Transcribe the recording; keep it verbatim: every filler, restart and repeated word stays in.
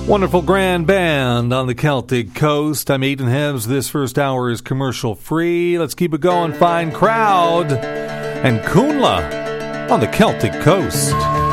Wonderful grand band on the Celtic Coast. I'm Aiden Hebs. This first hour is commercial free. Let's keep it going. Fine Crowd and Kuhnla on the Celtic Coast.